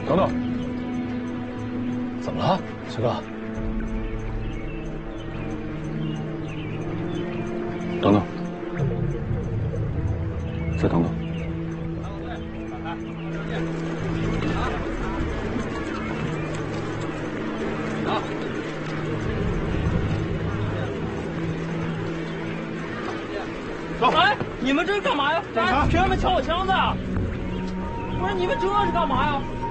等等，怎么了，师哥？等等，再等等。走！哎，你们这是干嘛呀？凭什么抢我枪的？不是你们这是干嘛呀？